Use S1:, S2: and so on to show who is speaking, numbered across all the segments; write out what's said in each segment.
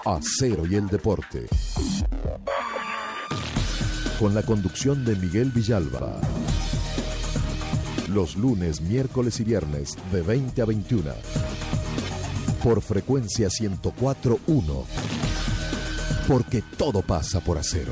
S1: Acero y el Deporte. Con la conducción de Miguel Villalba. Los lunes, miércoles y viernes de 20 a 21. Por frecuencia 104.1. Porque todo pasa por Acero.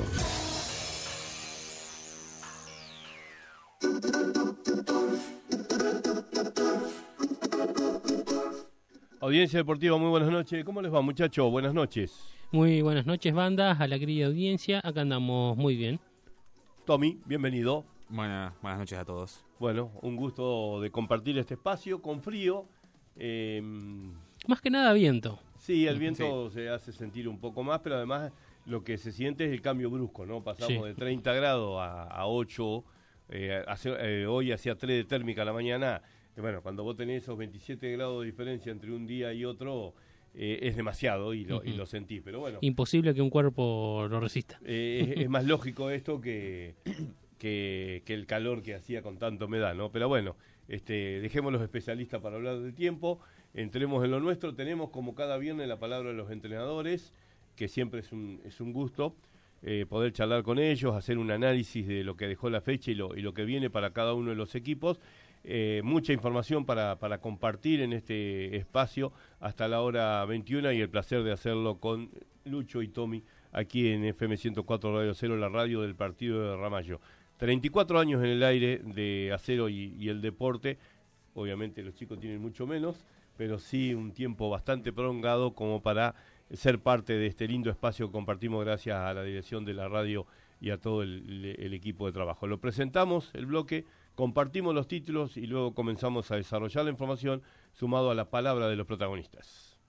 S2: Audiencia Deportiva, muy buenas noches. ¿Cómo les va, muchachos? Buenas noches.
S3: Muy buenas noches, banda, a la querida audiencia. Acá andamos muy bien.
S2: Tommy, bienvenido.
S4: Buenas noches a todos.
S2: Bueno, un gusto de compartir este espacio con frío.
S3: Más que nada viento.
S2: Sí, el viento se hace sentir un poco más, pero además lo que se siente es el cambio brusco, ¿no? Pasamos de 30 grados a 8, hoy hacía 3 de térmica a la mañana. Bueno, cuando vos tenés esos 27 grados de diferencia entre un día y otro, es demasiado y lo sentís, pero bueno.
S3: Imposible que un cuerpo lo resista.
S2: Es más lógico esto que el calor que hacía con tanta humedad, ¿no? Pero bueno, dejemos los especialistas para hablar del tiempo, entremos en lo nuestro. Tenemos como cada viernes la palabra de los entrenadores, que siempre es un gusto poder charlar con ellos, hacer un análisis de lo que dejó la fecha y lo que viene para cada uno de los equipos. Mucha información para compartir en este espacio hasta la hora 21 y el placer de hacerlo con Lucho y Tommy aquí en FM 104 Radio Cero, la radio del partido de Ramallo. 34 años en el aire de Acero y el deporte. Obviamente los chicos tienen mucho menos, pero sí un tiempo bastante prolongado como para ser parte de este lindo espacio que compartimos gracias a la dirección de la radio y a todo el equipo de trabajo. Lo presentamos, el bloque, compartimos los títulos y luego comenzamos a desarrollar la información sumado a la palabra de los protagonistas.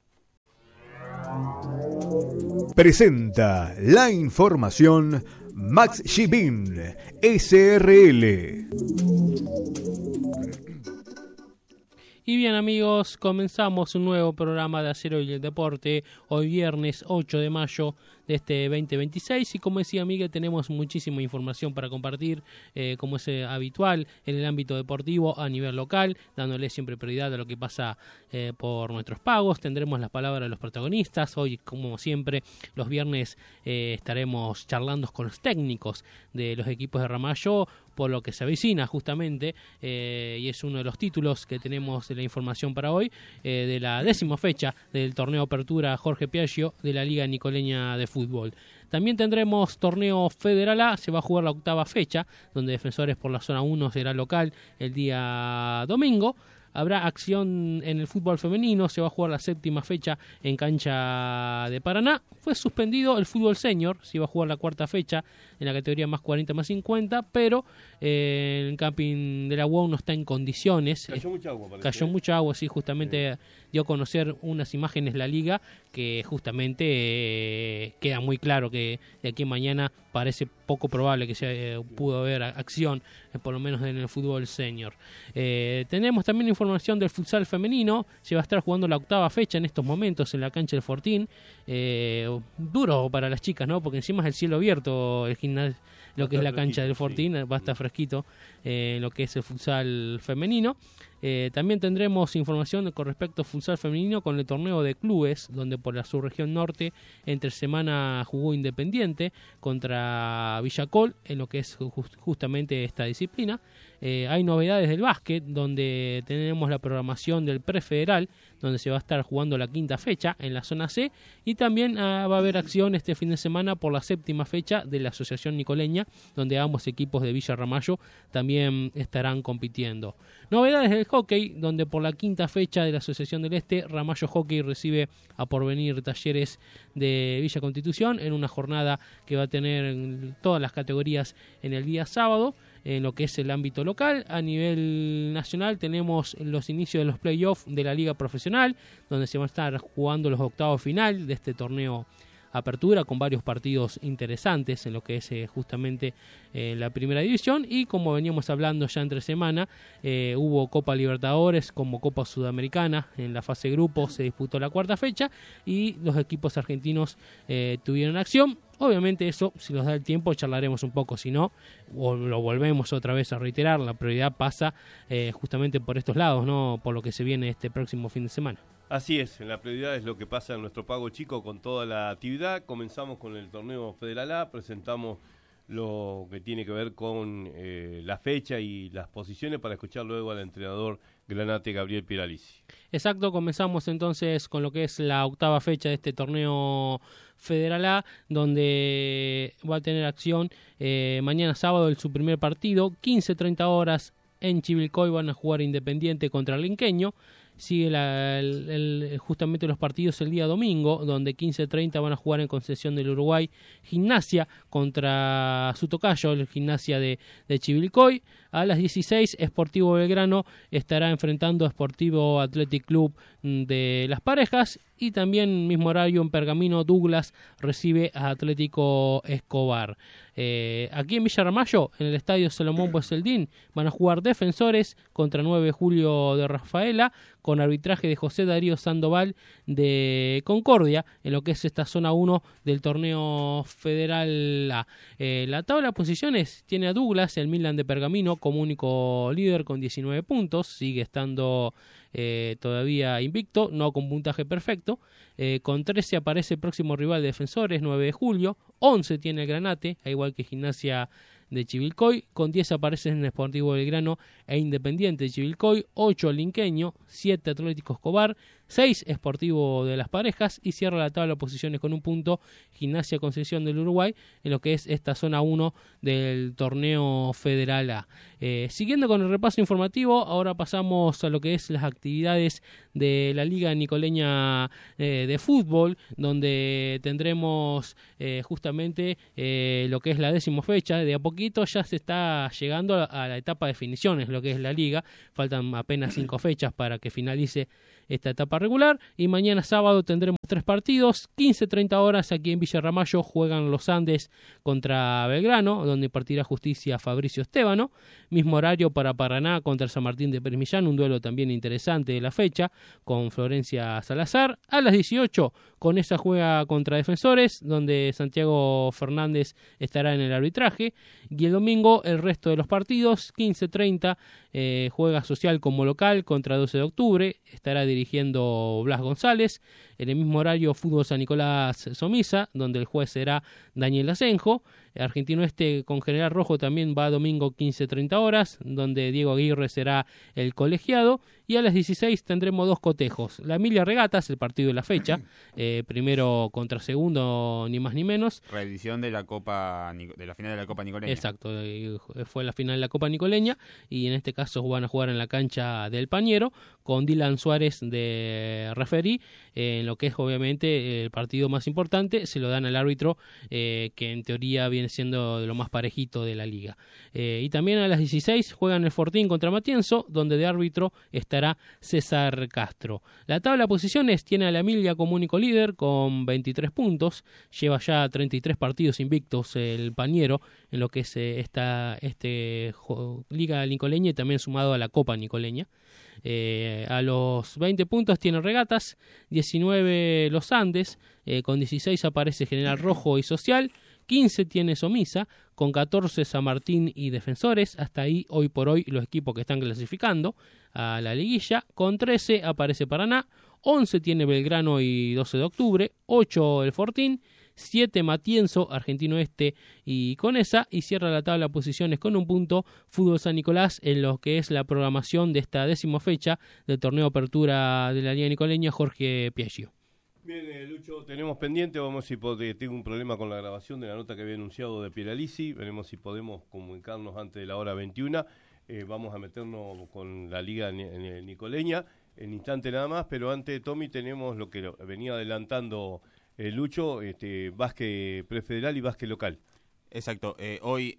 S5: Presenta la información Max Shibin, SRL.
S3: Y bien, amigos, comenzamos un nuevo programa de Acero y el Deporte, hoy viernes 8 de mayo de este 2026, y como decía Miguel, tenemos muchísima información para compartir, como es habitual en el ámbito deportivo a nivel local, dándole siempre prioridad a lo que pasa por nuestros pagos. Tendremos las palabras de los protagonistas. Hoy, como siempre, los viernes estaremos charlando con los técnicos de los equipos de Ramallo, por lo que se avecina justamente, y es uno de los títulos que tenemos de la información para hoy, de la 10ª fecha del torneo Apertura Jorge Piaggio de la Liga Nicoleña de Fútbol. También tendremos torneo Federal A, se va a jugar la 8ª fecha, donde Defensores por la zona 1 será local el día domingo. Habrá acción en el fútbol femenino, se va a jugar la 7ª fecha en cancha de Paraná. Fue suspendido el fútbol senior, se iba a jugar la 4ª fecha en la categoría más 40 más 50, pero el camping de la UON no está en condiciones.
S2: Cayó mucha agua, parece.
S3: Cayó mucha agua, sí, justamente dio a conocer unas imágenes la liga que justamente queda muy claro que de aquí a mañana parece poco probable que se pudo haber acción, por lo menos en el fútbol senior. Tenemos también información del futsal femenino, se va a estar jugando la 8ª fecha en estos momentos en la cancha del Fortín. Duro para las chicas, ¿no? Porque encima es el cielo abierto, el gimnasio, lo que es la cancha del Fortín, va a estar fresquito lo que es el futsal femenino. También tendremos información con respecto al futsal femenino con el torneo de clubes, donde por la subregión norte entre semana jugó Independiente contra Villacol en lo que es justamente esta disciplina. Hay novedades del básquet, donde tenemos la programación del prefederal, donde se va a estar jugando la 5ª fecha en la zona C, y también va a haber acción este fin de semana por la 7ª fecha de la Asociación Nicoleña, donde ambos equipos de Villa Ramallo también estarán compitiendo. Novedades del hockey, donde por la 5ª fecha de la Asociación del Este, Ramallo Hockey recibe a Porvenir Talleres de Villa Constitución en una jornada que va a tener todas las categorías en el día sábado. En lo que es el ámbito local, a nivel nacional tenemos los inicios de los playoffs de la liga profesional, donde se van a estar jugando los octavos final de este torneo Apertura, con varios partidos interesantes en lo que es justamente la primera división. Y como veníamos hablando ya entre semana, hubo Copa Libertadores como Copa Sudamericana. En la fase grupo se disputó la 4ª fecha y los equipos argentinos tuvieron acción. Obviamente eso, si nos da el tiempo, charlaremos un poco. Si no, lo volvemos otra vez a reiterar, la prioridad pasa justamente por estos lados, ¿no? Por lo que se viene este próximo fin de semana.
S2: Así es, en la prioridad es lo que pasa en nuestro Pago Chico con toda la actividad. Comenzamos con el torneo Federal A, presentamos lo que tiene que ver con la fecha y las posiciones para escuchar luego al entrenador Granate Gabriel Piralisi.
S3: Exacto, comenzamos entonces con lo que es la octava fecha de este torneo Federal A, donde va a tener acción mañana sábado su primer partido, 15:30 horas en Chivilcoy van a jugar Independiente contra Linqueño. Sigue justamente los partidos el día domingo, donde 15:30 van a jugar en Concepción del Uruguay Gimnasia contra su tocayo, el Gimnasia de Chivilcoy. A las 16, Sportivo Belgrano estará enfrentando a Sportivo Athletic Club de Las Parejas. Y también, mismo horario, en Pergamino, Douglas recibe a Atlético Escobar. Aquí en Villa Ramallo, en el estadio Salomón Boeseldín, van a jugar Defensores contra 9 de Julio de Rafaela, con arbitraje de José Darío Sandoval de Concordia, en lo que es esta zona 1 del torneo Federal A. La tabla de posiciones tiene a Douglas, el Milan de Pergamino, como único líder con 19 puntos, sigue estando todavía invicto, no con puntaje perfecto. Con 13 aparece el próximo rival de Defensores, 9 de Julio. 11 tiene el Granate, a igual que Gimnasia de Chivilcoy. Con 10 aparecen Sportivo Belgrano e Independiente de Chivilcoy. 8 Linqueño, 7 Atlético Escobar, 6 Sportivo de Las Parejas, y cierra la tabla de posiciones con un punto Gimnasia Concepción del Uruguay, en lo que es esta zona 1 del torneo Federal A. Siguiendo con el repaso informativo, ahora pasamos a lo que es las actividades de la Liga Nicoleña de Fútbol, donde tendremos justamente lo que es la 10ª fecha. De a poquito ya se está llegando a la etapa de definiciones, lo que es la Liga. Faltan apenas 5 fechas para que finalice esta etapa regular, y mañana sábado tendremos 3 partidos. 15:30 horas aquí en Villa Ramallo juegan los Andes contra Belgrano, donde partirá Justicia Fabricio Estévano. Mismo horario para Paraná contra San Martín de Permillán, un duelo también interesante de la fecha, con Florencia Salazar. A las 18, Conesa juega contra Defensores, donde Santiago Fernández estará en el arbitraje. Y el domingo el resto de los partidos. 15:30 juega Social como local contra 12 de octubre, estará dirigiendo Blas González. En el mismo horario, Fútbol San Nicolás Somisa, donde el juez será Daniel Asenjo. Argentino Este con General Rojo también va domingo 15:30 horas, donde Diego Aguirre será el colegiado. Y a las 16 tendremos 2 cotejos. La Emilia Regatas, el partido de la fecha, primero contra segundo, ni más ni menos.
S4: Reedición de la final de la Copa Nicoleña.
S3: Exacto, fue la final de la Copa Nicoleña, y en este caso van a jugar en la cancha del Pañero, con Dylan Suárez de referí, en lo que es obviamente el partido más importante. Se lo dan al árbitro, que en teoría viene siendo de lo más parejito de la liga. Y también a las 16 juegan el Fortín contra Matienzo, donde de árbitro estará César Castro. La tabla de posiciones tiene a la Emilia como único líder con 23 puntos, lleva ya 33 partidos invictos el Pañero, en lo que es esta Liga Nicoleña, y también sumado a la Copa Nicoleña. A los 20 puntos tiene Regatas, 19 los Andes, con 16 aparece General Rojo y Social, 15 tiene Somisa, con 14 San Martín y Defensores. Hasta ahí, hoy por hoy, los equipos que están clasificando a la liguilla. Con 13 aparece Paraná, 11 tiene Belgrano y 12 de octubre, 8 el Fortín, 7 Matienzo, Argentino Este y Conesa, y cierra la tabla de posiciones con un punto Fútbol San Nicolás, en lo que es la programación de esta 10ª fecha del torneo Apertura de la Liga Nicoleña Jorge Piaggio.
S2: Bien, Lucho, tenemos pendiente, vamos si tengo un problema con la grabación de la nota que había anunciado de Piralisi, veremos si podemos comunicarnos antes de la hora 21, vamos a meternos con la Liga Nicoleña en instante nada más, pero antes, Tommy, tenemos lo que venía adelantando Lucho, básquet prefederal y básquet local.
S4: Exacto, hoy,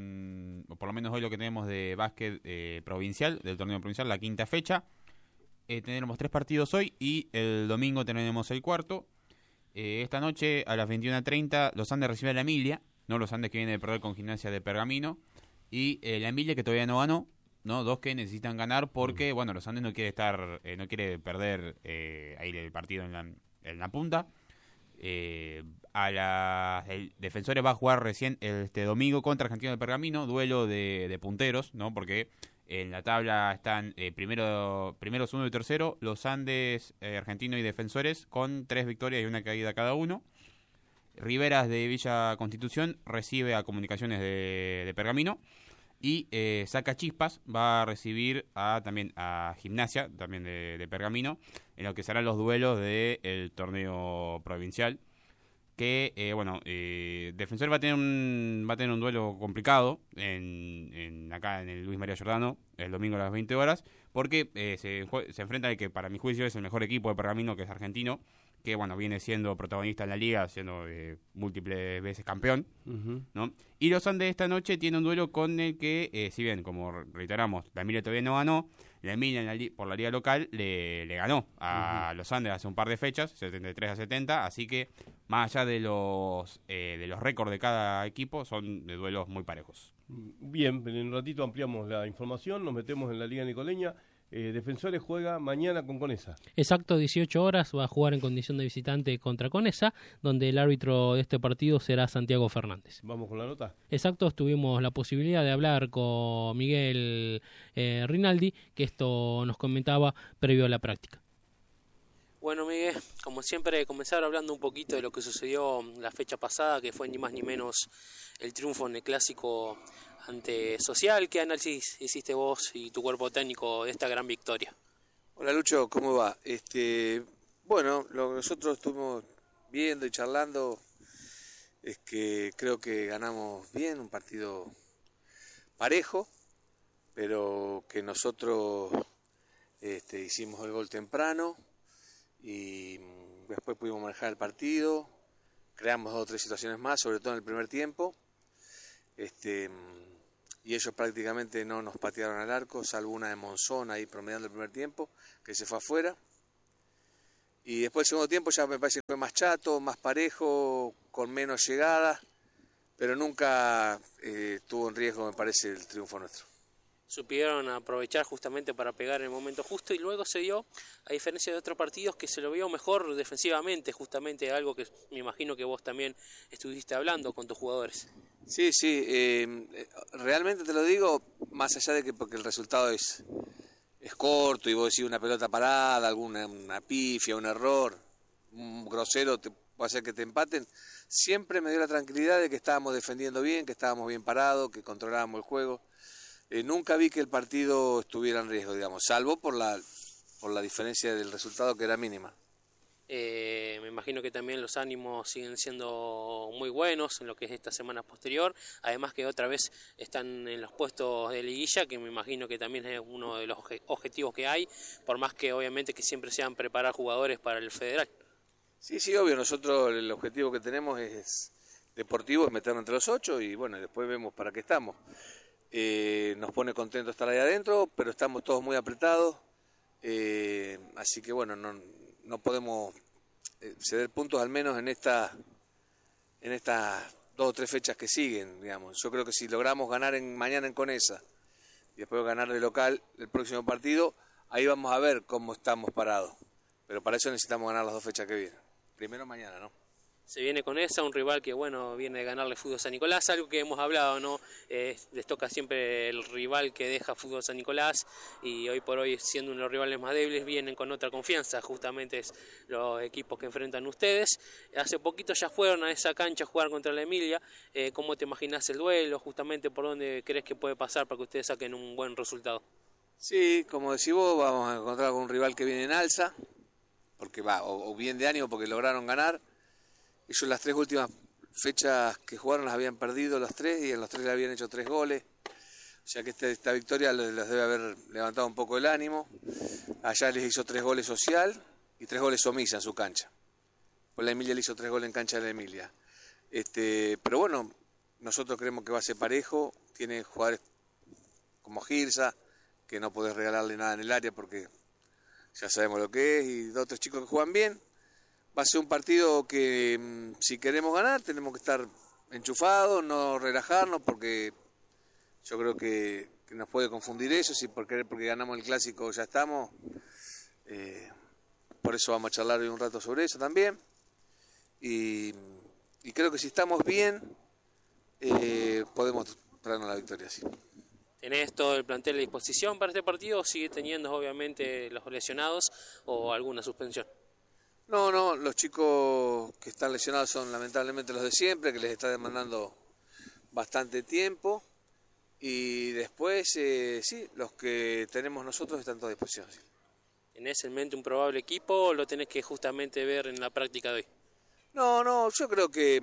S4: por lo menos hoy lo que tenemos de básquet provincial, del torneo provincial, la 5ª fecha. Tendremos 3 partidos hoy y el domingo tenemos el 4. Esta noche a las 21:30 los Andes reciben a la Emilia, no los Andes que viene de perder con Gimnasia de Pergamino, y la Emilia que todavía no ganó, ¿no? 2 que necesitan ganar porque, bueno, los Andes no quiere perder ahí el partido en la punta. El Defensores va a jugar recién este domingo contra Argentino de Pergamino, duelo de punteros, ¿no? Porque En la tabla están primero, segundo y tercero, los Andes, Argentino y Defensores, con 3 victorias y 1 caída cada uno. Riveras de Villa Constitución recibe a Comunicaciones de Pergamino. Y Saca Chispas va a recibir también a Gimnasia, también de Pergamino, en lo que serán los duelos del torneo provincial. Que, Defensor va a tener un duelo complicado acá en el Luis María Giordano, el domingo a las 20 horas, porque se enfrenta al que para mi juicio es el mejor equipo de Pergamino, que es Argentino, que viene siendo protagonista en la liga, siendo múltiples veces campeón, ¿no? Y los Andes esta noche tiene un duelo con el que, si bien, como reiteramos, la Emilia todavía no ganó, la Emilia por la liga local le ganó a los Andes hace un par de fechas, 73-70, así que más allá de los récords de cada equipo, son de duelos muy parejos.
S2: Bien, en un ratito ampliamos la información, nos metemos en la Liga Nicoleña. Defensores juega mañana con Conesa.
S3: Exacto, 18 horas, va a jugar en condición de visitante contra Conesa, donde el árbitro de este partido será Santiago Fernández.
S2: Vamos con la nota.
S3: Exacto, tuvimos la posibilidad de hablar con Miguel Rinaldi, que esto nos comentaba previo a la práctica.
S6: Bueno, Miguel, como siempre, comenzar hablando un poquito de lo que sucedió la fecha pasada, que fue ni más ni menos el triunfo en el clásico ante Social. ¿Qué análisis hiciste vos y tu cuerpo técnico de esta gran victoria?
S7: Hola Lucho, ¿cómo va? Bueno, lo que nosotros estuvimos viendo y charlando es que creo que ganamos bien, un partido parejo, pero que nosotros hicimos el gol temprano y después pudimos manejar el partido, creamos 2 o 3 situaciones más, sobre todo en el primer tiempo. Y ellos prácticamente no nos patearon al arco, salvo una de Monzón ahí promediando el primer tiempo, que se fue afuera. Y después el segundo tiempo ya me parece que fue más chato, más parejo, con menos llegada, pero nunca tuvo en riesgo, me parece, el triunfo nuestro.
S6: Supieron aprovechar justamente para pegar en el momento justo y luego se dio, a diferencia de otros partidos, que se lo vio mejor defensivamente, justamente algo que me imagino que vos también estuviste hablando con tus jugadores.
S7: Sí, realmente te lo digo, más allá de que porque el resultado es corto y vos decís una pelota parada, una pifia, un error, un grosero te puede hacer que te empaten, siempre me dio la tranquilidad de que estábamos defendiendo bien, que estábamos bien parados, que controlábamos el juego. Nunca vi que el partido estuviera en riesgo, digamos, salvo por la diferencia del resultado, que era mínima.
S6: Me imagino que también los ánimos siguen siendo muy buenos en lo que es esta semana posterior, además que otra vez están en los puestos de liguilla, que me imagino que también es uno de los objetivos que hay, por más que obviamente que siempre sean preparar jugadores para el federal.
S7: Sí, obvio, nosotros el objetivo que tenemos es deportivo, es meternos entre los 8 y bueno, después vemos para qué estamos. Nos pone contento estar ahí adentro, pero estamos todos muy apretados, así que bueno, no podemos ceder puntos al menos en estas 2 o 3 fechas que siguen, digamos. Yo creo que si logramos ganar mañana en Conesa y después ganar de local el próximo partido, ahí vamos a ver cómo estamos parados, pero para eso necesitamos ganar las 2 fechas que vienen. Primero mañana, ¿no?
S6: Se viene con esa, un rival que viene de ganarle Fútbol San Nicolás, algo que hemos hablado, ¿no? Les toca siempre el rival que deja Fútbol San Nicolás y hoy por hoy, siendo uno de los rivales más débiles, vienen con otra confianza, justamente es los equipos que enfrentan ustedes. Hace poquito ya fueron a esa cancha a jugar contra la Emilia. ¿Cómo te imaginás el duelo? Justamente, ¿por dónde crees que puede pasar para que ustedes saquen un buen resultado?
S7: Sí, como decís vos, vamos a encontrar con un rival que viene en alza, porque o bien de ánimo porque lograron ganar. Ellos las 3 últimas fechas que jugaron las habían perdido las 3 y en los 3 le habían hecho 3 goles. O sea que esta victoria les debe haber levantado un poco el ánimo. Allá les hizo 3 goles Social y 3 goles Omisa en su cancha. Pues la Emilia le hizo 3 goles en cancha de la Emilia. Pero bueno, nosotros creemos que va a ser parejo. Tiene jugadores como Girsa, que no podés regalarle nada en el área porque ya sabemos lo que es, y 2 o 3 chicos que juegan bien. Va a ser un partido que si queremos ganar tenemos que estar enchufados, no relajarnos, porque yo creo que nos puede confundir eso, si porque ganamos el clásico ya estamos. Por eso vamos a charlar hoy un rato sobre eso también. Y creo que si estamos bien, podemos traernos la victoria, sí.
S6: ¿Tenés todo el plantel a disposición para este partido o sigue teniendo obviamente los lesionados o alguna suspensión?
S7: No, los chicos que están lesionados son lamentablemente los de siempre, que les está demandando bastante tiempo. Y después, sí, los que tenemos nosotros están todos a disposición. Sí.
S6: ¿Tenés en mente un probable equipo o lo tenés que justamente ver en la práctica de hoy?
S7: No, yo creo que,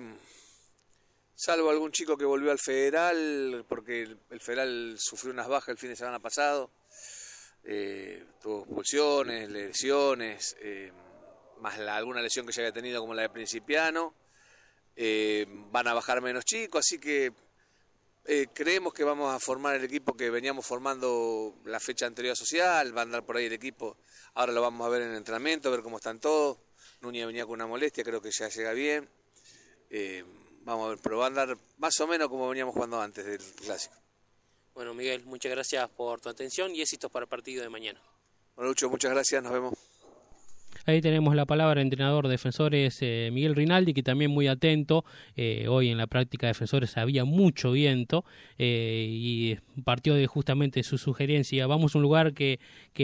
S7: salvo algún chico que volvió al Federal, porque el Federal sufrió unas bajas el fin de semana pasado, tuvo expulsiones, lesiones, más alguna lesión que ya había tenido como la de Principiano, van a bajar menos chicos, así que creemos que vamos a formar el equipo que veníamos formando la fecha anterior a Social, va a andar por ahí el equipo, ahora lo vamos a ver en el entrenamiento, a ver cómo están todos. Núñez venía con una molestia, creo que ya llega bien. Vamos a ver, pero va a andar más o menos como veníamos jugando antes del Clásico.
S6: Bueno, Miguel, muchas gracias por tu atención y éxitos para el partido de mañana.
S7: Bueno, Lucho, muchas gracias, nos vemos.
S3: Ahí tenemos la palabra del entrenador de Defensores, Miguel Rinaldi, que también muy atento. Hoy en la práctica de Defensores había mucho viento y partió de justamente su sugerencia. Vamos a un lugar que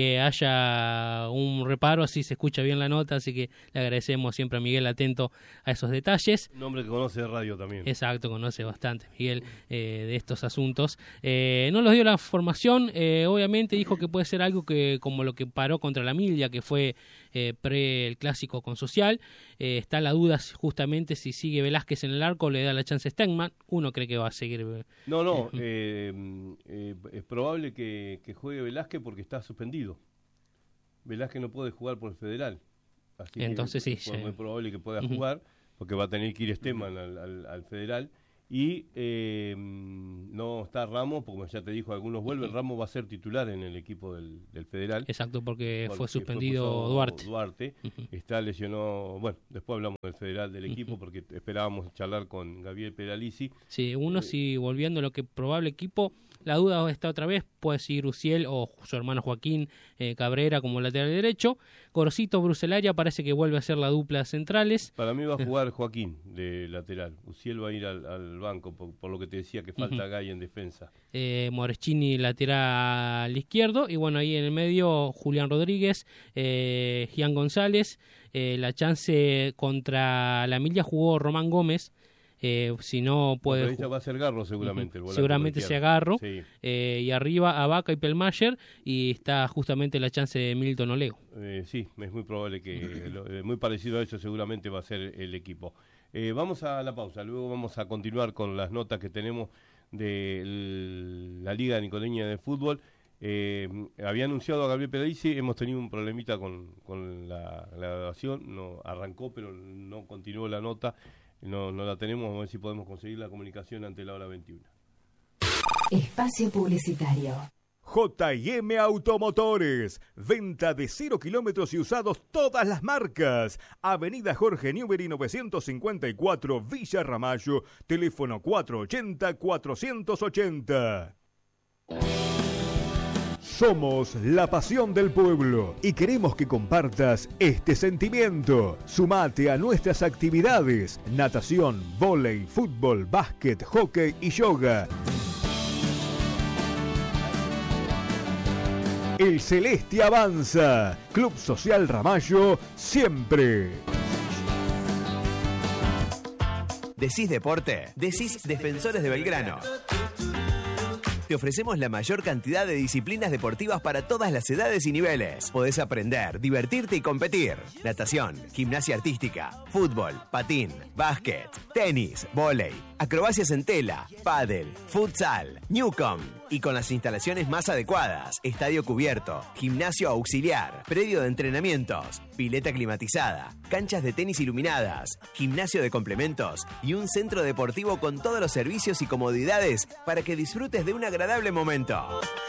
S3: haya un reparo, así se escucha bien la nota, así que le agradecemos siempre a Miguel atento a esos detalles.
S2: Un hombre que conoce de radio también.
S3: Exacto, conoce bastante Miguel de estos asuntos. No nos dio la formación, obviamente dijo que puede ser algo que como lo que paró contra la Milla, que fue pre el Clásico con Social. Está la duda justamente si sigue Velázquez en el arco, le da la chance a Stegman. Uno cree que va a seguir.
S2: No, es probable que juegue Velázquez porque está suspendido. Velázquez no puede jugar por el Federal. Así
S3: entonces
S2: que
S3: sí.
S2: Es muy probable que pueda jugar porque va a tener que ir Stegman al Federal. Y no está Ramos, porque como ya te dijo, algunos vuelven. Ramos va a ser titular en el equipo del Federal.
S3: Exacto, porque fue suspendido Duarte.
S2: Está lesionado. Bueno, después hablamos del Federal del equipo, porque esperábamos charlar con Gabriel Peralisi.
S3: Sí, si volviendo a lo que probable equipo, la duda está otra vez, puede seguir Uciel o su hermano Joaquín Cabrera como lateral derecho. Gorosito, Bruselaria parece que vuelve a ser la dupla centrales.
S2: Para mí va a jugar Joaquín de lateral. Uciel va a ir al banco, por lo que te decía que falta Gay en defensa.
S3: Moreschini lateral izquierdo. Y bueno, ahí en el medio Julián Rodríguez, Gian González. La chance contra la Milla jugó Román Gómez. Si no puede
S2: va a ser Garro seguramente.
S3: Seguramente sea Garro.
S2: Sí.
S3: Y arriba Abaca y Pelmayer. Y está justamente la chance de Milton Olego.
S2: Sí, es muy probable que muy parecido a eso seguramente va a ser el equipo. Vamos a la pausa, luego vamos a continuar con las notas que tenemos de la Liga Nicoleña de Fútbol. Había anunciado a Gabriel Peralisi, hemos tenido un problemita con la grabación, no arrancó pero no continuó la nota. No la tenemos, vamos a ver si podemos conseguir la comunicación ante la hora 21.
S8: Espacio publicitario.
S5: J&M Automotores, venta de 0 kilómetros y usados todas las marcas. Avenida Jorge Newbery 954, Villa Ramallo, teléfono 480-480. Somos la pasión del pueblo y queremos que compartas este sentimiento. Sumate a nuestras actividades: natación, vóley, fútbol, básquet, hockey y yoga. El Celeste avanza. Club Social Ramallo, siempre.
S9: Decís deporte, decís Defensores de Belgrano. Te ofrecemos la mayor cantidad de disciplinas deportivas para todas las edades y niveles. Podés aprender, divertirte y competir. Natación, gimnasia artística, fútbol, patín, básquet, tenis, vóley, acrobacias en tela, pádel, futsal, Newcom. Y con las instalaciones más adecuadas: estadio cubierto, gimnasio auxiliar, predio de entrenamientos, pileta climatizada, canchas de tenis iluminadas, gimnasio de complementos y un centro deportivo con todos los servicios y comodidades para que disfrutes de un agradable momento.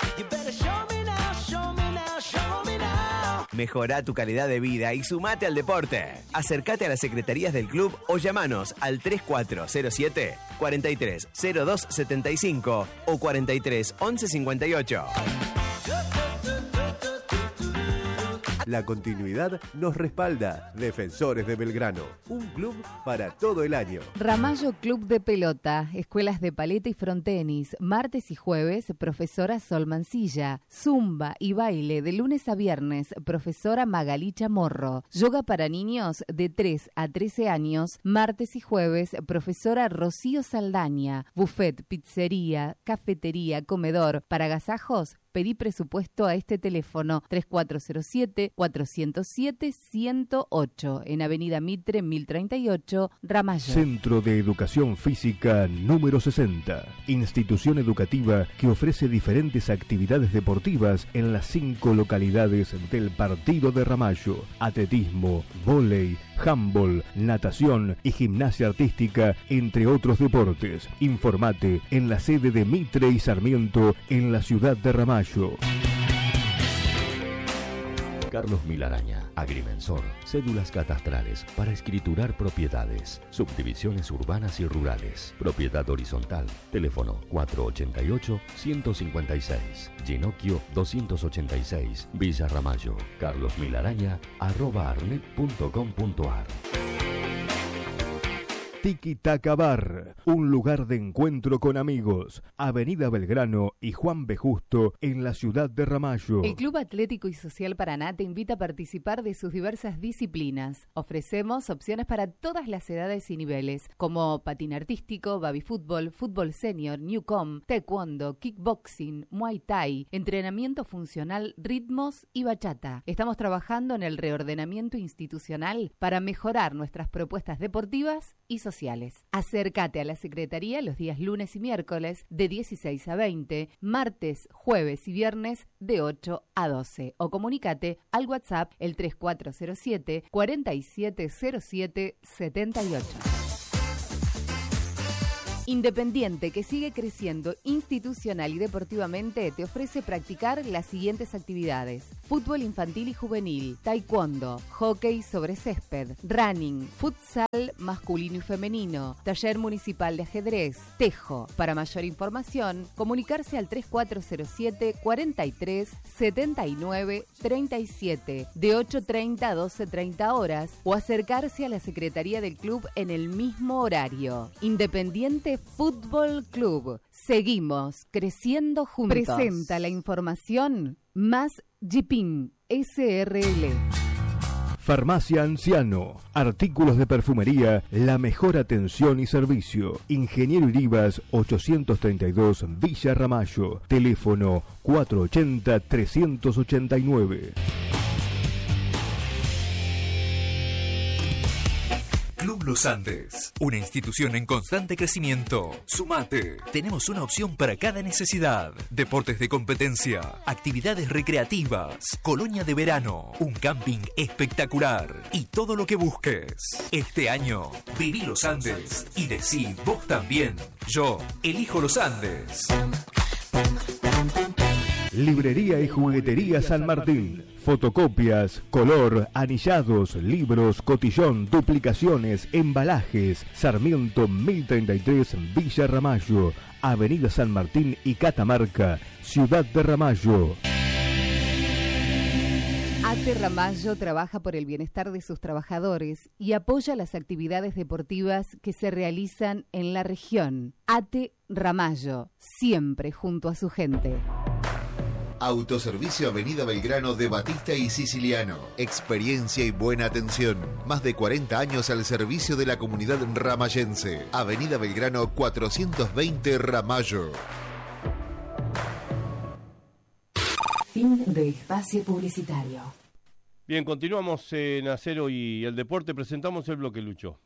S9: Mejorá tu calidad de vida y sumate al deporte. Acércate a las secretarías del club o llamanos al 3407 43 02 75 o 43 11 58.
S1: La continuidad nos respalda. Defensores de Belgrano, un club para todo el año.
S10: Ramallo Club de Pelota, escuelas de paleta y frontenis, martes y jueves, profesora Sol Mancilla, zumba y baile de lunes a viernes, profesora Magalí Chamorro, yoga para niños de 3 a 13 años, martes y jueves, profesora Rocío Saldaña, buffet, pizzería, cafetería, comedor, para agasajos. Pedí presupuesto a este teléfono 3407-407-108 en Avenida Mitre 1038, Ramallo.
S5: Centro de Educación Física número 60. Institución educativa que ofrece diferentes actividades deportivas en las 5 localidades del partido de Ramallo. Atletismo, vóley, handball, natación y gimnasia artística, entre otros deportes. Informate en la sede de Mitre y Sarmiento en la ciudad de Ramallo.
S1: Carlos Milaraña, agrimensor, cédulas catastrales para escriturar propiedades, subdivisiones urbanas y rurales, propiedad horizontal, teléfono 488-156, Ginocchio 286, Villa Ramallo, carlosmilaraña@arnet.com.ar.
S5: Tiki Taka Bar, un lugar de encuentro con amigos. Avenida Belgrano y Juan B. Justo en la ciudad de Ramallo.
S10: El Club Atlético y Social Paraná te invita a participar de sus diversas disciplinas. Ofrecemos opciones para todas las edades y niveles, como patín artístico, baby fútbol, fútbol senior, newcom, taekwondo, kickboxing, muay thai, entrenamiento funcional, ritmos y bachata. Estamos trabajando en el reordenamiento institucional para mejorar nuestras propuestas deportivas y sociales. Acércate a la Secretaría los días lunes y miércoles de 16 a 20, martes, jueves y viernes de 8 a 12 o comunícate al WhatsApp el 3407 4707 78. Independiente, que sigue creciendo institucional y deportivamente, te ofrece practicar las siguientes actividades: fútbol infantil y juvenil, taekwondo, hockey sobre césped, running, futsal masculino y femenino, taller municipal de ajedrez, tejo. Para mayor información, comunicarse al 3407 43 79 37 de 8:30 a 12:30 horas o acercarse a la Secretaría del Club en el mismo horario. Independiente Fútbol Club. Seguimos creciendo juntos. Presenta la información más Jipin SRL.
S5: Farmacia Anciano, artículos de perfumería, la mejor atención y servicio. Ingeniero Iribas 832 Villa Ramallo, teléfono 480-389.
S11: Club Los Andes, una institución en constante crecimiento. Sumate. Tenemos una opción para cada necesidad. Deportes de competencia, actividades recreativas, colonia de verano, un camping espectacular y todo lo que busques. Este año, viví Los Andes y decí vos también. Yo elijo Los Andes.
S5: Librería y Juguetería San Martín. Fotocopias, color, anillados, libros, cotillón, duplicaciones, embalajes. Sarmiento 1033 Villa Ramallo, Avenida San Martín y Catamarca, Ciudad de Ramallo.
S10: ATE Ramallo trabaja por el bienestar de sus trabajadores y apoya las actividades deportivas que se realizan en la región. ATE Ramallo, siempre junto a su gente.
S12: Autoservicio Avenida Belgrano de Batista y Siciliano. Experiencia y buena atención. Más de 40 años al servicio de la comunidad ramallense. Avenida Belgrano 420 Ramallo.
S8: Fin de espacio publicitario.
S2: Bien, continuamos en Acero y el Deporte. Presentamos el bloque Lucho.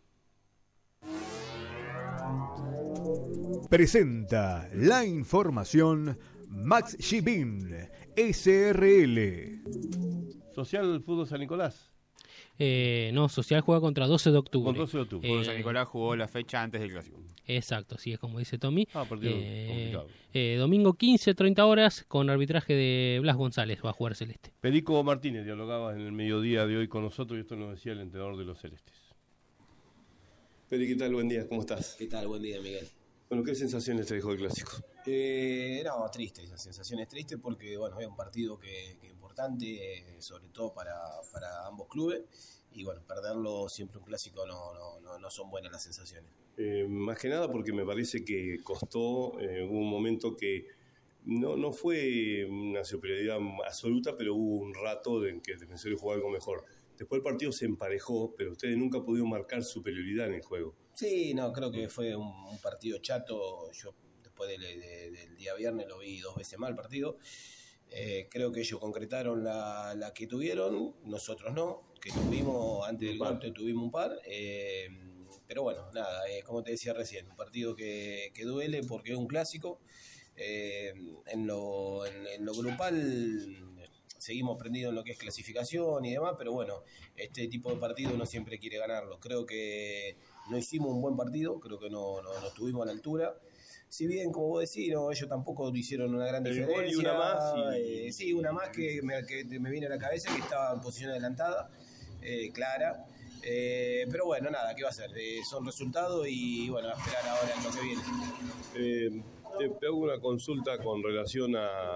S5: Presenta la información Max Shibin, SRL.
S2: Social Fútbol San Nicolás.
S3: No, Social juega contra 12 de octubre.
S2: Con 12 de octubre.
S4: Fútbol San Nicolás jugó la fecha antes del Clásico.
S3: Exacto, sí, es como dice Tommy.
S2: Partido complicado.
S3: Domingo 15, 30 horas, con arbitraje de Blas González, va a jugar Celeste.
S2: Perico Martínez dialogaba en el mediodía de hoy con nosotros y esto nos decía el entrenador de los Celestes.
S13: Peri, ¿qué tal? Buen día, ¿cómo estás?
S14: ¿Qué tal? Buen día, Miguel.
S13: Bueno, ¿qué sensaciones te dejó el Clásico?
S14: No, triste, la sensación es triste porque, bueno, había un partido que por importante, sobre todo para ambos clubes. Y bueno, perderlo siempre un clásico no son buenas las sensaciones.
S2: Más que nada porque me parece que costó, hubo un momento que no fue una superioridad absoluta, pero hubo un rato en que el Defensor jugó algo mejor. Después el partido se emparejó, pero ustedes nunca pudieron marcar superioridad en el juego.
S14: Sí, creo que fue un partido chato. Yo después del día viernes lo vi 2 veces más el partido. Creo que ellos concretaron la que tuvieron, nosotros no, que tuvimos antes del golpe, tuvimos un par. Pero bueno, nada, como te decía recién, un partido que duele porque es un clásico. En lo grupal seguimos prendidos en lo que es clasificación y demás, pero bueno, este tipo de partido uno siempre quiere ganarlo. Creo que no hicimos un buen partido, creo que no estuvimos a la altura. Si bien, como vos decís, ellos tampoco hicieron una gran diferencia.
S2: Y una más.
S14: Sí, una más que me viene a la cabeza, que estaba en posición adelantada, clara. Pero bueno, nada, ¿qué va a hacer? Son resultados y bueno, a esperar ahora en lo que viene.
S2: Te hago una consulta con relación a...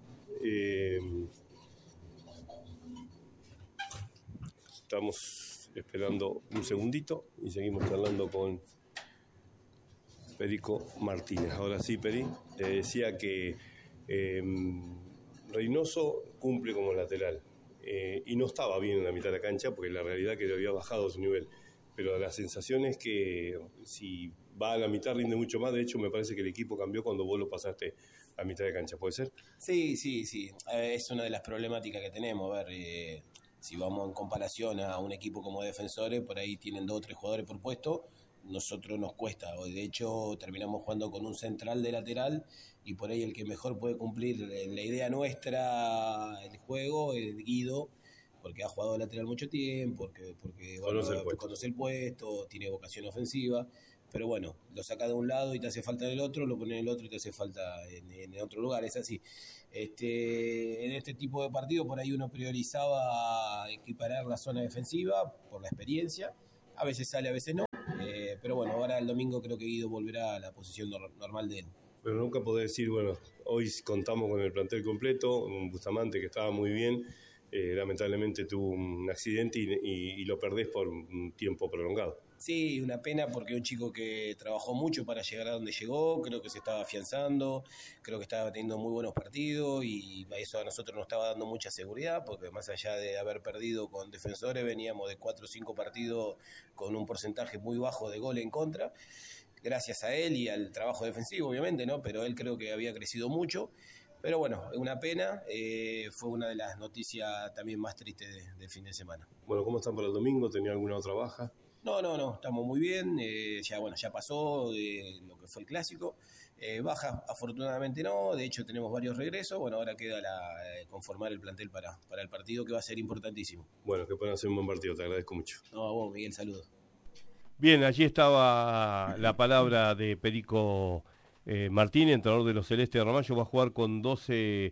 S2: estamos esperando un segundito y seguimos charlando con Perico Martínez. Ahora sí, Peri, te decía que Reynoso cumple como lateral y no estaba bien en la mitad de la cancha porque la realidad es que le había bajado su nivel, pero la sensación es que si va a la mitad rinde mucho más. De hecho, me parece que el equipo cambió cuando vos lo pasaste a mitad de cancha, ¿puede ser?
S14: Sí. Es una de las problemáticas que tenemos. A ver, si vamos en comparación a un equipo como Defensores, por ahí tienen 2 o 3 jugadores por puesto. Nosotros nos cuesta. De hecho, terminamos jugando con un central de lateral y por ahí el que mejor puede cumplir la idea nuestra, el juego, es Guido, porque ha jugado de lateral mucho tiempo, porque conoce el puesto, tiene vocación ofensiva. Pero bueno, lo saca de un lado y te hace falta en el otro, lo pone en el otro y te hace falta en otro lugar, es así. En este tipo de partidos por ahí uno priorizaba equiparar la zona defensiva por la experiencia, a veces sale, a veces no, pero bueno, ahora el domingo creo que Guido volverá a la posición normal de él.
S2: Pero nunca podés decir, bueno, hoy contamos con el plantel completo, un Bustamante que estaba muy bien, lamentablemente tuvo un accidente y lo perdés por un tiempo prolongado.
S14: Sí, una pena porque es un chico que trabajó mucho para llegar a donde llegó, creo que se estaba afianzando, creo que estaba teniendo muy buenos partidos y eso a nosotros nos estaba dando mucha seguridad porque más allá de haber perdido con Defensores veníamos de 4 o 5 partidos con un porcentaje muy bajo de gol en contra, gracias a él y al trabajo defensivo obviamente, ¿no? Pero él creo que había crecido mucho. Pero bueno, es una pena, fue una de las noticias también más tristes del fin de semana.
S2: Bueno, ¿cómo están para el domingo? ¿Tenía alguna otra baja?
S14: No, estamos muy bien, ya pasó lo que fue el clásico, baja afortunadamente no, de hecho tenemos varios regresos, bueno, ahora queda conformar el plantel para el partido que va a ser importantísimo.
S2: Bueno, que puedan hacer un buen partido, te agradezco mucho.
S14: No, a vos, Miguel, saludos.
S2: Bien, allí estaba la palabra de Perico Martínez, entrenador de los Celestes de Ramallo, va a jugar con 12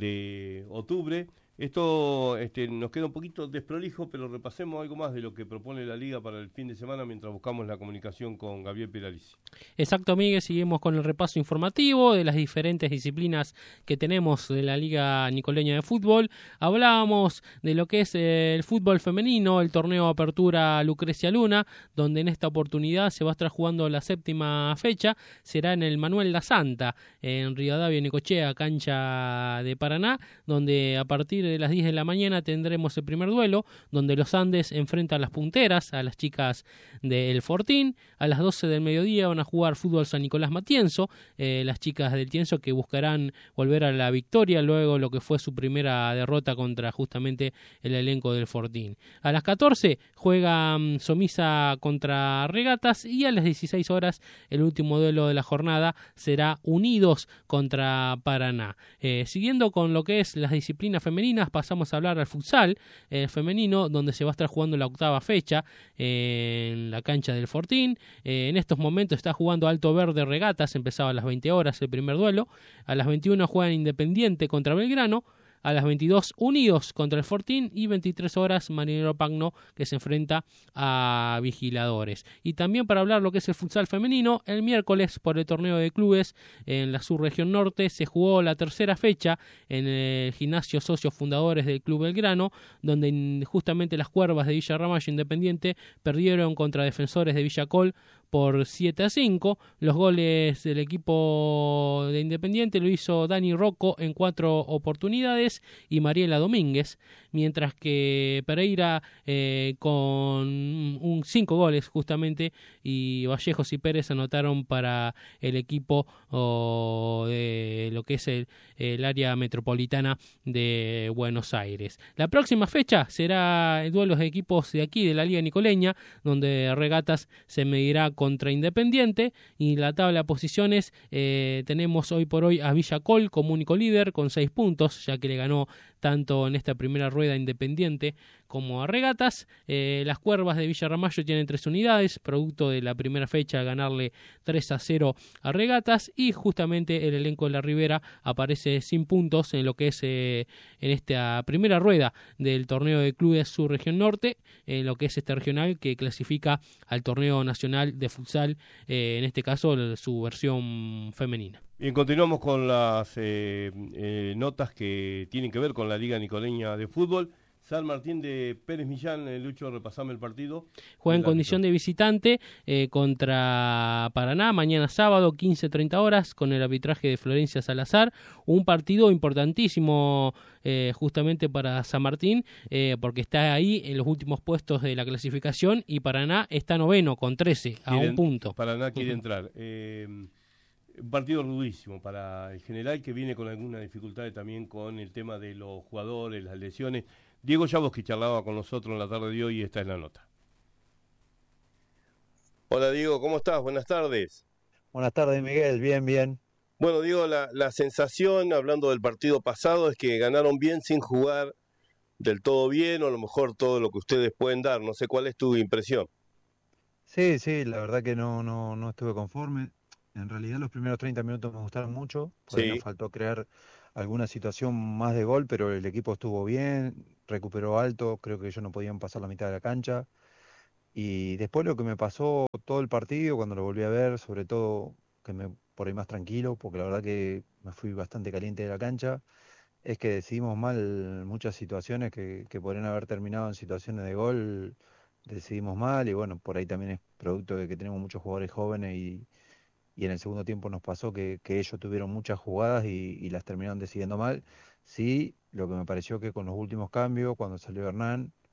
S2: de octubre. Esto nos queda un poquito desprolijo, pero repasemos algo más de lo que propone la Liga para el fin de semana mientras buscamos la comunicación con Gabriel Peralici.
S3: Exacto, Miguel, seguimos con el repaso informativo de las diferentes disciplinas que tenemos de la Liga Nicoleña de Fútbol. Hablábamos de lo que es el fútbol femenino, el torneo Apertura Lucrecia Luna, donde en esta oportunidad se va a estar jugando la 7ª fecha, será en el Manuel La Santa, en Rivadavia, Necochea, cancha de Paraná, donde a partir de las 10 de la mañana tendremos el primer duelo, donde los Andes enfrentan a las punteras, a las chicas del Fortín. A las 12 del mediodía van a jugar fútbol San Nicolás Matienzo, las chicas del Tienzo que buscarán volver a la victoria luego lo que fue su primera derrota contra justamente el elenco del Fortín. A las 14 juega Somisa contra Regatas y a las 16 horas el último duelo de la jornada será Unidos contra Paraná. Siguiendo con lo que es las disciplinas femeninas, pasamos a hablar al futsal femenino, donde se va a estar jugando la 8ª fecha en la cancha del Fortín. En estos momentos está jugando Alto Verde Regatas, empezaba a las 20 horas el primer duelo. A las 21 juegan Independiente contra Belgrano. a las 22 Unidos contra el Fortín y 23 horas Marinero Pagno que se enfrenta a Vigiladores. Y también para hablar lo que es el futsal femenino, el miércoles por el torneo de clubes en la subregión norte se jugó la tercera fecha en el gimnasio socios fundadores del Club Belgrano, donde justamente las Cuervas de Villa Ramallo Independiente perdieron contra Defensores de Villa Col por 7-5. Los goles del equipo de Independiente lo hizo Dani Rocco en 4 oportunidades y Mariela Domínguez, mientras que Pereira con 5 goles justamente, y Vallejos y Pérez anotaron para el equipo de lo que es el área metropolitana de Buenos Aires. La próxima fecha será el duelo de equipos de aquí de la Liga Nicoleña, donde Regatas se medirá contra Independiente, y la tabla de posiciones tenemos hoy por hoy a Villa Col como único líder con 6 puntos, ya que le ganó tanto en esta primera rueda Independiente como a Regatas. Las Cuervas de Villa Ramallo tienen 3 unidades, producto de la primera fecha ganarle 3-0 a Regatas, y justamente el elenco de la Ribera aparece sin puntos en lo que es en esta primera rueda del torneo de clubes subregión norte, en lo que es este regional que clasifica al torneo nacional de futsal, en este caso su versión femenina.
S2: Bien, continuamos con las notas que tienen que ver con la Liga Nicoleña de Fútbol. San Martín de Pérez Millán, Lucho, repasame el partido.
S3: Juega en condición de visitante contra Paraná, mañana sábado, 15:30 horas, con el arbitraje de Florencia Salazar. Un partido importantísimo justamente para San Martín, porque está ahí en los últimos puestos de la clasificación, y Paraná está noveno con 13, a un punto.
S2: Paraná quiere entrar. Un partido rudísimo para el general, que viene con algunas dificultades también con el tema de los jugadores, las lesiones. Diego Llavos, que charlaba con nosotros en la tarde de hoy, y esta es la nota.
S15: Hola Diego, ¿cómo estás? Buenas tardes.
S16: Buenas tardes, Miguel, bien.
S15: Bueno, Diego, la sensación, hablando del partido pasado, es que ganaron bien sin jugar del todo bien, o a lo mejor todo lo que ustedes pueden dar. No sé cuál es tu impresión.
S16: Sí, la verdad que no estuve conforme. En realidad los primeros 30 minutos me gustaron mucho, porque nos faltó crear alguna situación más de gol, pero el equipo estuvo bien, recuperó alto, creo que ellos no podían pasar la mitad de la cancha. Y después lo que me pasó todo el partido, cuando lo volví a ver, sobre todo que me por ahí más tranquilo, porque la verdad que me fui bastante caliente de la cancha, es que decidimos mal muchas situaciones que podrían haber terminado en situaciones de gol, decidimos mal, y bueno, por ahí también es producto de que tenemos muchos jugadores jóvenes y en el segundo tiempo nos pasó que ellos tuvieron muchas jugadas y las terminaron decidiendo mal. Sí, lo que me pareció que con los últimos cambios, cuando salió Hernán,